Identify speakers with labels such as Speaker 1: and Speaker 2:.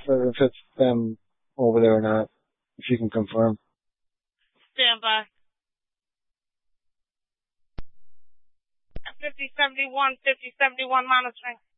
Speaker 1: if it's them over there or not. If you can confirm.
Speaker 2: Stand by. 5071 monitoring.